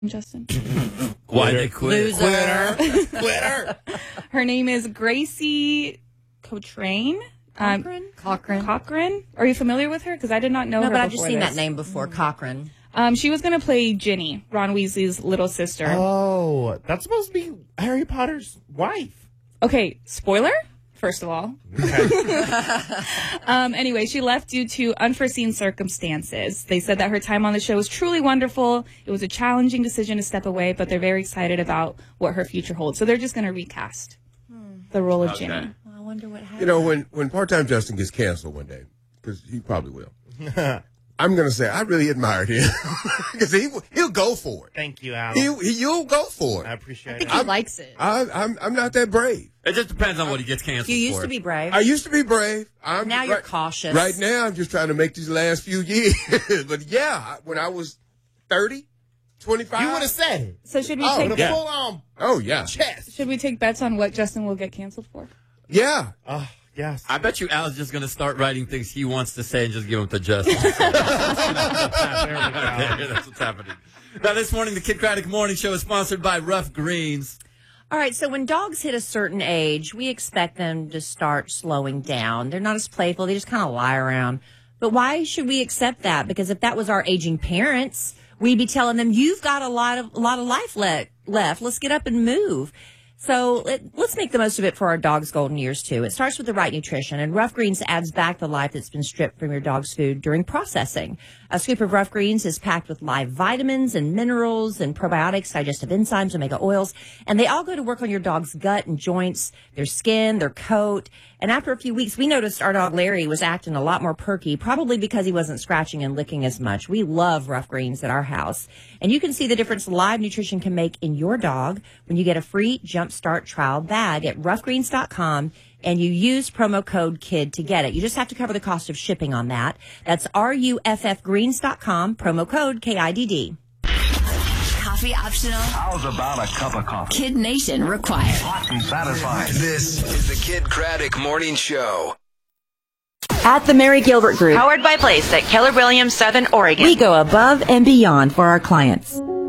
Justin? Why they quit? Loser. Quitter. Her name is Gracie Cochran. Cochran? Are you familiar with her? Because I did not know her No, but before I've just seen this. that name before, Cochran. She was going to play Ginny, Ron Weasley's little sister. Oh, that's supposed to be Harry Potter's wife. Okay, spoiler, first of all. Anyway, she left due to unforeseen circumstances. They said that her time on the show was truly wonderful. It was a challenging decision to step away, but they're very excited about what her future holds. So they're just going to recast the role of Ginny. Well, I wonder what happened. You know, when Part-Time Justin gets canceled one day, because he probably will, I'm going to say I really admired him because he'll go for it. Thank you, Al. You'll go for it. I appreciate I it. think he likes it. I'm not that brave. It just depends on what he gets canceled You used for. to be brave. I used to be brave. Now you're cautious. Right now, I'm just trying to make these last few years. But yeah, when I was 30, 25. You would have said it. So should we Oh, take With a yeah. full-on Oh, yeah. chest. should we take bets on what Justin will get canceled for? Yeah. Oh, yes. I bet you Al's just going to start writing things he wants to say and just give them to Justin. There we go. That's what's happening. Now, this morning, the Kid Craddock Morning Show is sponsored by Rough Greens. All right, so when dogs hit a certain age, we expect them to start slowing down. They're not as playful. They just kind of lie around. But why should we accept that? Because if that was our aging parents, we'd be telling them, you've got a lot of life left. Let's get up and move. So let's make the most of it for our dog's golden years, too. It starts with the right nutrition, and Rough Greens adds back the life that's been stripped from your dog's food during processing. A scoop of Rough Greens is packed with live vitamins and minerals and probiotics, digestive enzymes, omega oils, and they all go to work on your dog's gut and joints, their skin, their coat. And after a few weeks, we noticed our dog Larry was acting a lot more perky, probably because he wasn't scratching and licking as much. We love Rough Greens at our house. And you can see the difference live nutrition can make in your dog when you get a free Jumpstart trial bag at roughgreens.com and you use promo code KID to get it. You just have to cover the cost of shipping on that. That's ruffgreens.com, promo code KIDD. Coffee optional. How's about a cup of coffee? Kid Nation required. Hot and satisfying. This is the Kid Craddock Morning Show. At the Mary Gilbert Group, Powered by Place at Keller Williams, Southern Oregon. we go above and beyond for our clients.